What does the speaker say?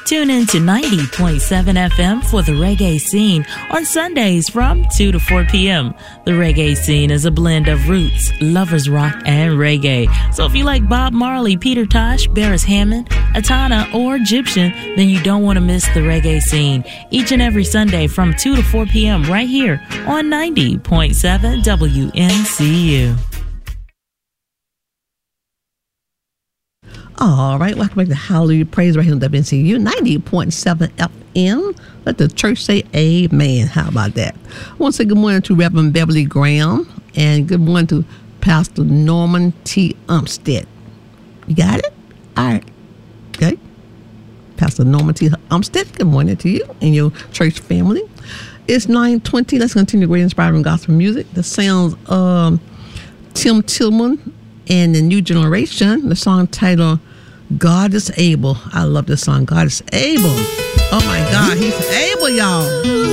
Tune in to 90.7 FM for the Reggae Scene on Sundays from 2 to 4 p.m. The Reggae Scene is a blend of roots, lovers rock, and reggae. So if you like Bob Marley, Peter Tosh, Beres Hammond, Atana, or Egyptian, then you don't want to miss the Reggae Scene each and every Sunday from 2 to 4 p.m. right here on 90.7 WNCU. All right, welcome back to Hallelujah Praise right here on WNCU 90.7 FM. Let the church say amen. How about that? I want to say good morning to Reverend Beverly Graham and good morning to Pastor Norman T. Umstead. You got it? All right. Okay. Pastor Norman T. Umstead, good morning to you and your church family. It's 9:20. Let's continue great inspiring gospel music. The sounds of Tim Tillman and the New Generation. The song titled God is Able. I love this song. God is Able. Oh my God, He's able, y'all.